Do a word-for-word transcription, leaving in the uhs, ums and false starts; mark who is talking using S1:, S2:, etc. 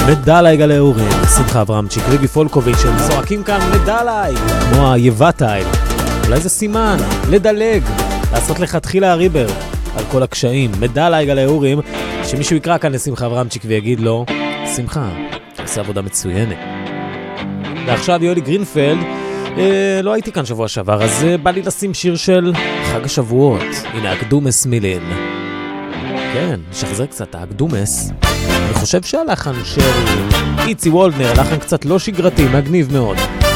S1: מדלי גלי אורים, שמחה אברהמצ'יק, ריבי פולקוביץ', הם זועקים כאן מדלי, כמו היבטייל. אולי זה סימן, לדלג, לעשות לך תחילה הריבר על כל הקשיים. מדלי גלי אורים, שמישהו יקרא כאן לשמחה אברהמצ'יק ויגיד לו, שמחה, אתה עושה עבודה מצוינת. ועכשיו יולי גרינפלד, אה, לא הייתי כאן שבוע שעבר, אז אה, בא לי לשים שיר של חג השבועות. הנה, הקדומס מילין. כן, נשחזר קצת, הקדומס. אני חושב שהלחן של איצי וולדנר, הלחן קצת לא שגרתי, מגניב מאוד.